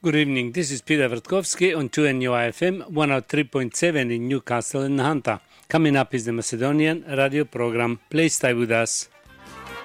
Good evening. This is Peter Vertkovsky on 2NUIFM 103.7 in Newcastle and Hunter. Coming up is the Macedonian radio program. Please stay with us.